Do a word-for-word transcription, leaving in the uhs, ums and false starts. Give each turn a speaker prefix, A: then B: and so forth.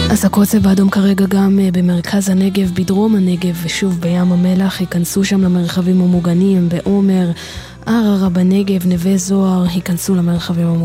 A: אזעקות צבע אדום כרגע גם במרכז הנגב, בדרום הנגב ושוב בים המלח. ייכנסו שם למרחבים המוגנים בעומר, ערערה בנגב, נווה זוהר, ייכנסו למרחבים המוגנים.